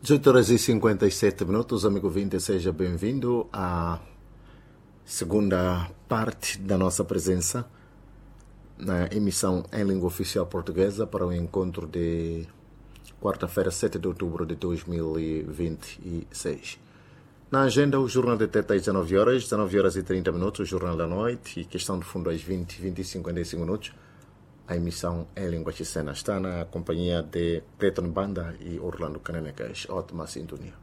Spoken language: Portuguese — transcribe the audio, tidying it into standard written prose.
18 horas e 57 minutos, amigo ouvinte, seja bem-vindo à segunda parte da nossa presença na emissão em língua oficial portuguesa para o encontro de quarta-feira, 7 de outubro de 2026. Na agenda, o Jornal de Teta às 19 horas, 19 horas e 30 minutos, o Jornal da Noite e Questão de Fundo às 20, 20 e 55 minutos. A emissão em língua chilena está na companhia de Cleiton Banda e Orlando Canenecas. Ótima sintonia.